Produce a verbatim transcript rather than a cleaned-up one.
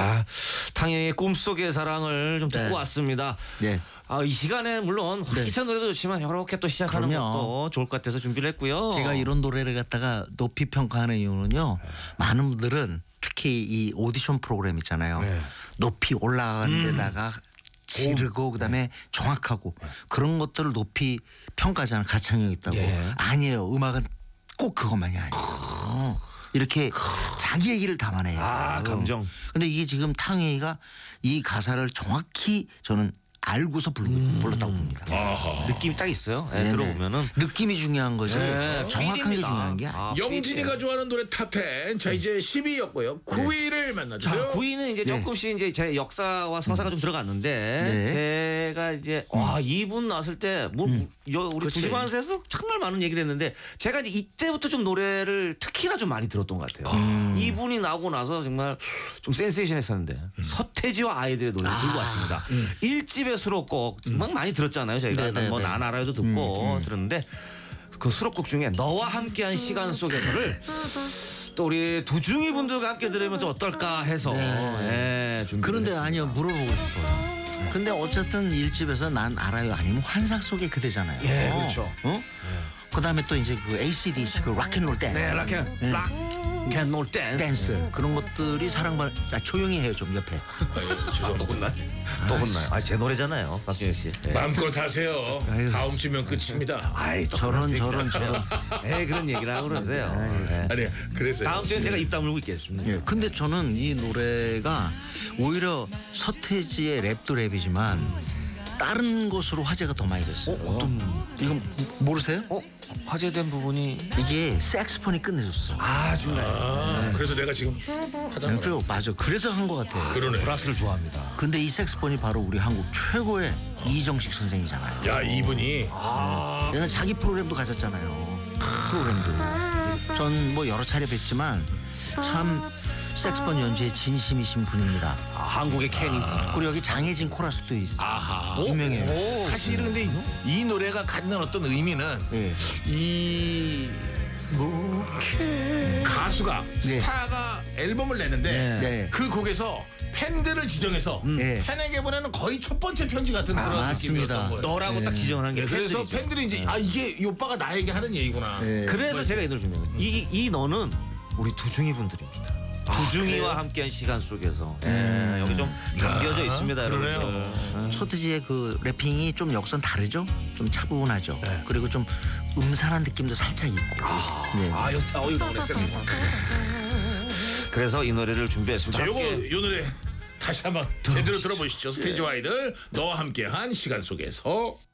아, 탕웨이의 꿈속의 사랑을 좀 듣고 네. 왔습니다. 네. 아, 이 시간에 물론 활기찬 노래도 좋지만 이렇게 또 시작하는 그럼요. 것도 좋을 것 같아서 준비를 했고요. 제가 이런 노래를 갖다가 높이 평가하는 이유는요. 많은 분들은 특히 이 오디션 프로그램 있잖아요. 네. 높이 올라가는 데다가 지르고 그다음에 정확하고 그런 것들을 높이 평가하잖아요. 가창력이 있다고. 예. 아니에요. 음악은 꼭 그것만이 아니에요. 이렇게 자기 얘기를 담아내요. 아, 감정. 근데 이게 지금 탕웨이가 이 가사를 정확히 저는 알고서 불, 음. 불렀다고 봅니다. 느낌이 딱 있어요. 예, 네네. 들어보면은. 느낌이 중요한 거지 네, 정확한 게 필입니다. 중요한 게 아니에요. 아, 영진이가 필이에요. 좋아하는 노래 탑텐. 자 이제 십 위였고요. 구 위를 자, 만나주세요. 구 위는 이제 네. 조금씩 이제 제 역사와 서사가 좀 들어갔는데 네. 제가 이제 와 이분 나왔을 때 뭐 우리 그치. 두시반에서 정말 많은 얘기를 했는데 제가 이제 이때부터 좀 노래를 특히나 좀 많이 들었던 것 같아요. 이분이 나오고 나서 정말 좀 센세이션했었는데 서태지와 아이들의 노래를 들고 왔습니다. 일 집의 수록곡 막 많이 들었잖아요. 저희가 네, 네, 뭐 네. 난 알아요도 듣고 들었는데 그 수록곡 중에 너와 함께한 시간 속에서를 또 우리 두중이 분들과 함께 들으면 또 어떨까 해서 예, 준비를 그런데 했습니다. 아니요 물어보고 싶어요. 근데 어쨌든 일집에서 난 알아요 아니면 환상 속의 그대잖아요. 예, 어? 그렇죠. 어? 그다음에 또 이제 그 에이씨디씨 그 락앤롤 댄스. 네, 락앤 락 캔롤 댄스. 댄스 그런 것들이 사랑받. 아, 조용히 해요 좀 옆에. 아, 또 혼나? 또 혼나요? 아, 제 노래잖아요, 박정희 씨. 예. 마음껏 하세요. 아이고. 다음 주면 끝입니다. 아이, 또 저런 그런 저런 얘기를 저런. 하세요. 예, 그런 얘기를 하고 그러세요. 예. 아니 그래서 다음 주에 제가 입 다물고 있겠습니다. 예, 근데 저는 이 노래가 오히려 서태지의 랩도 랩이지만 다른 것으로 화제가 더 많이 됐어요. 어, 어떤? 이거 모르세요? 어, 화제된 부분이 이게 색스폰이 끝내줬어. 아, 중간에 아, 그래서 내가 지금 하다가 그래요, 맞아. 그래서 한 것 같아요. 그러네. 브라스를 좋아합니다. 근데 이 색스폰이 바로 우리 한국 최고의 이정식 선생이잖아요. 야 이분이 얘는 자기 프로그램도 가졌잖아요. 프로그램도. 전 뭐 여러 차례 뵀지만 참 색스폰 연주에 진심이신 분입니다. 아, 한국의 케니. 그리고 여기 장혜진 코러스도 있어. 아하. 유명해요. 오, 사실은 근데 이 노래가 갖는 어떤 의미는 예. 이 가수가 네. 스타가 앨범을 내는데 네. 그 곡에서 팬들을 지정해서 네. 팬에게 보내는 거의 첫 번째 편지 같은 아, 그런 맞습니다. 느낌이었던 거예요. 너라고 딱 지정을 한 게 네, 그래서 팬들이죠. 팬들이 이제 아 이게 이 오빠가 나에게 하는 얘기구나. 네. 그래서 제가 이 노래 준비한 거예요. 이, 이 너는 우리 두중이 분들입니다. 두중이와 함께한 시간 속에서 예, 여기 좀 담겨져 있습니다, 그러네요. 여러분들. 소트지의 그 래핑이 좀 역선 다르죠? 좀 차분하죠. 그리고 좀 음산한 느낌도 살짝 있고. 네. 아, 여, 어, 이거 노래 섹시. 그래서 이 노래를 준비했습니다. 자, 요거 함께 요 노래 다시 한번 제대로 들어보시죠. 스테이지 와이들 너와 함께한 시간 속에서.